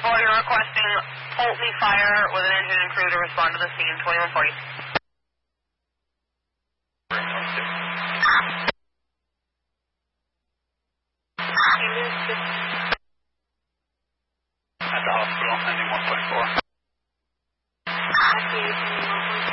2140, you're requesting Pulteney Fire with an engine and crew to respond to the scene. 2140. At the hospital, ending 1.4.